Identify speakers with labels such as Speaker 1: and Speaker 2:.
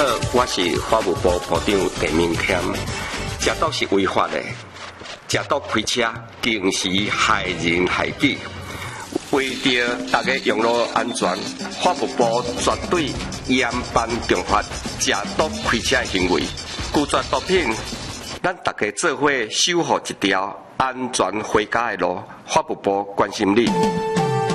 Speaker 1: 好，我是法务部部长陈明添。食毒是违法的，食毒开车更是害人害己。为着大家用路安全，法务部绝对严办重罚食毒开车的行为。拒绝毒品，咱大家做伙守护一条安全回家的路。法务部关心你。